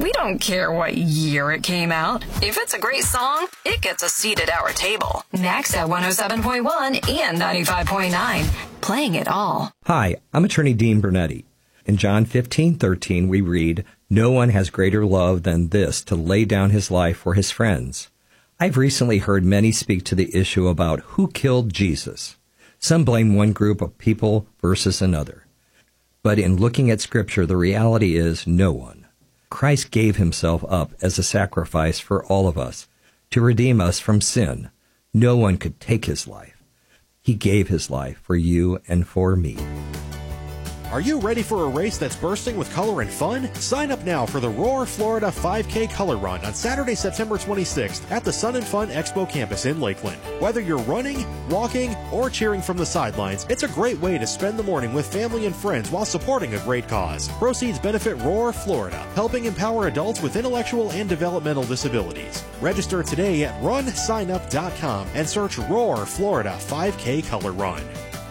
We don't care what year it came out. If it's a great song, it gets a seat at our table. Next at 107.1 and 95.9. Playing it all. Hi, I'm attorney Dean Bernetti. In John 15:13, we read, "No one has greater love than this, to lay down his life for his friends." I've recently heard many speak to the issue about who killed Jesus. Some blame one group of people versus another. But in looking at Scripture, the reality is no one. Christ gave himself up as a sacrifice for all of us to redeem us from sin. No one could take his life. He gave his life for you and for me. Are you ready for a race that's bursting with color and fun? Sign up now for the Roar Florida 5K Color Run on Saturday, September 26th at the Sun and Fun Expo campus in Lakeland. Whether you're running, walking, or cheering from the sidelines, it's a great way to spend the morning with family and friends while supporting a great cause. Proceeds benefit Roar Florida, helping empower adults with intellectual and developmental disabilities. Register today at runsignup.com and search Roar Florida 5K Color Run.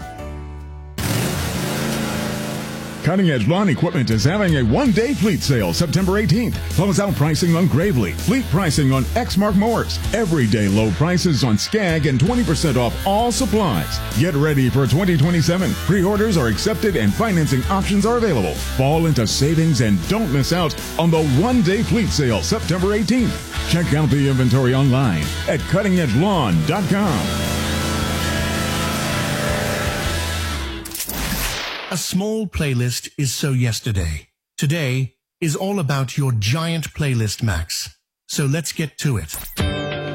Cutting Edge Lawn Equipment is having a one-day fleet sale September 18th. Close-out pricing on Gravely, fleet pricing on Exmark mowers, everyday low prices on Skag, and 20% off all supplies. Get ready for 2027. Pre-orders are accepted and financing options are available. Fall into savings and don't miss out on the one-day fleet sale September 18th. Check out the inventory online at cuttingedgelawn.com. A small playlist is so yesterday. Today is all about your giant playlist, Max. So let's get to it.